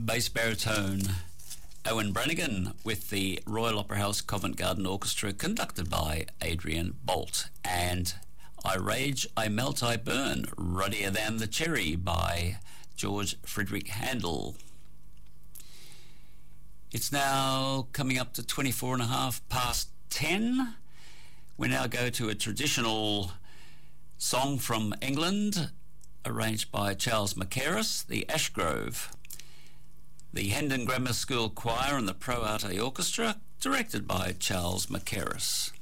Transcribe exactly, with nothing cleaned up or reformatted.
bass baritone Owen Brannigan with the Royal Opera House Covent Garden Orchestra, conducted by Adrian Bolt, and I Rage, I Melt, I Burn, Ruddier Than the Cherry by George Friedrich Handel. It's now coming up to twenty-four and a half past ten. We now go to a traditional song from England, arranged by Charles Mackerras, the Ashgrove. The Hendon Grammar School Choir and the Pro Arte Orchestra, directed by Charles Mackerras.